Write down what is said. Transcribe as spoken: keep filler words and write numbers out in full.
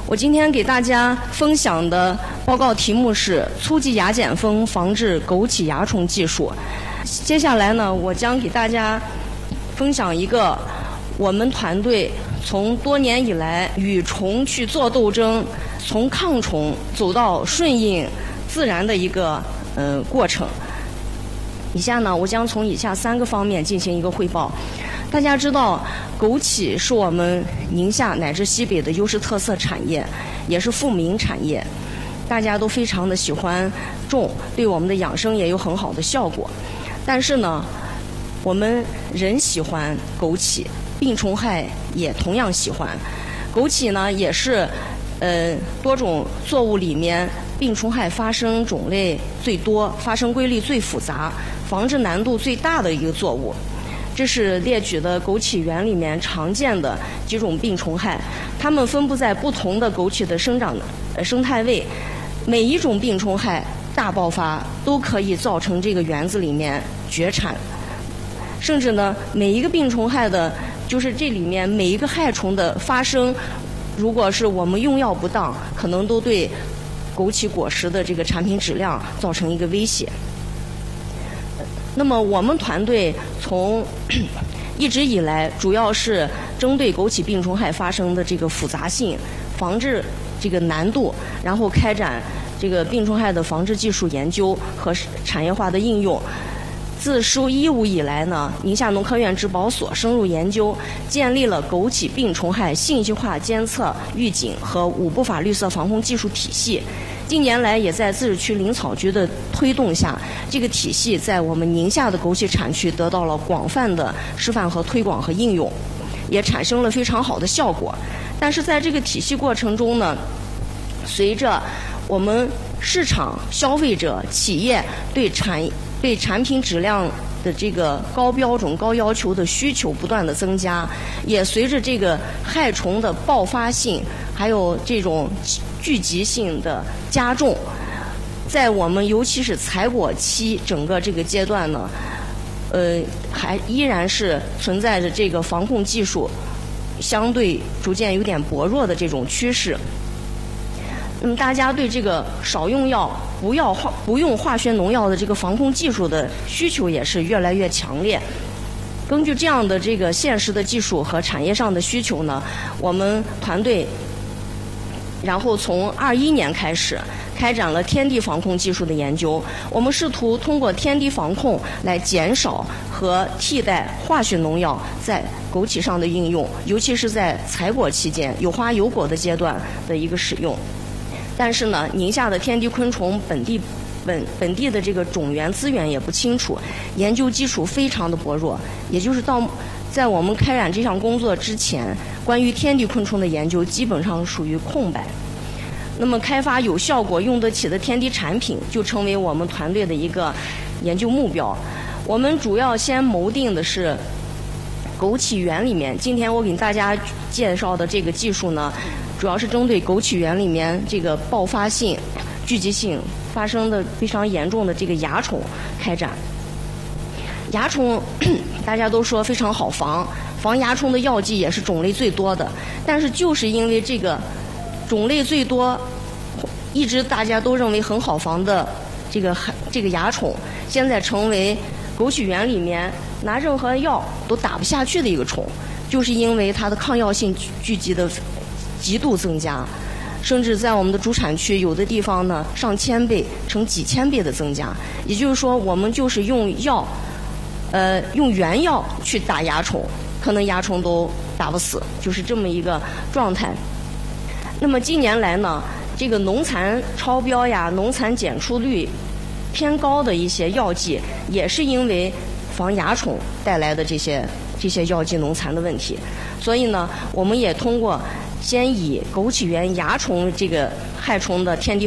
我今天给大家分享的报告题目是初级牙碱蜂防治枸杞蚜虫技术。接下来呢，我将给大家分享一个我们团队从多年以来与虫去做斗争，从抗虫走到顺应自然的一个呃过程。以下呢，我将从以下三个方面进行一个汇报。大家知道，枸杞是我们宁夏乃至西北的优势特色产业，也是富民产业，大家都非常的喜欢种，对我们的养生也有很好的效果。但是呢，我们人喜欢枸杞，病虫害也同样喜欢。枸杞呢，也是呃多种作物里面病虫害发生种类最多、发生规律最复杂、防治难度最大的一个作物。这是列举的枸杞园里面常见的几种病虫害，它们分布在不同的枸杞的生长呃生态位，每一种病虫害大爆发都可以造成这个园子里面绝产，甚至呢，每一个病虫害的，就是这里面每一个害虫的发生，如果是我们用药不当，可能都对枸杞果实的这个产品质量造成一个威胁。那么我们团队从一直以来主要是针对枸杞病虫害发生的这个复杂性、防治这个难度，然后开展这个病虫害的防治技术研究和产业化的应用。自十一五以来呢，宁夏农科院质保所深入研究，建立了枸杞病虫害信息化监测、预警和五步法绿色防控技术体系。近年来，也在自治区林草局的推动下，这个体系在我们宁夏的枸杞产区得到了广泛的示范和推广和应用，也产生了非常好的效果。但是在这个体系过程中呢，随着我们市场、消费者、企业对产对产品质量的这个高标准、高要求的需求不断的增加，也随着这个害虫的爆发性，还有这种聚集性的加重，在我们尤其是采果期整个这个阶段呢，呃，还依然是存在着这个防控技术相对逐渐有点薄弱的这种趋势。那么大家对这个少用药、不要化不用化学农药的这个防控技术的需求也是越来越强烈。根据这样的这个现实的技术和产业上的需求呢，我们团队然后从二一年开始开展了天敌防控技术的研究。我们试图通过天敌防控来减少和替代化学农药在枸杞上的应用，尤其是在采果期间、有花有果的阶段的一个使用。但是呢，宁夏的天敌昆虫本地本本地的这个种源资源也不清楚，研究基础非常的薄弱。也就是到在我们开展这项工作之前，关于天敌昆虫的研究基本上属于空白。那么，开发有效果、用得起的天敌产品，就成为我们团队的一个研究目标。我们主要先谋定的是枸杞园里面，今天我给大家介绍的这个技术呢，主要是针对枸杞园里面这个爆发性、聚集性发生的非常严重的这个蚜虫开展。蚜虫大家都说非常好防，防蚜虫的药剂也是种类最多的，但是就是因为这个种类最多，一直大家都认为很好防的这个这个蚜虫，现在成为枸杞园里面拿任何药都打不下去的一个虫，就是因为它的抗药性聚集的极度增加，甚至在我们的主产区有的地方呢上千倍、成几千倍的增加。也就是说，我们就是用药，呃，用原药去打蚜虫，可能蚜虫都打不死，就是这么一个状态。那么近年来呢，这个农残超标呀、农残检出率偏高的一些药剂，也是因为防蚜虫带来的这些这些药剂农残的问题。所以呢，我们也通过先以枸杞园蚜虫这个害虫的天敌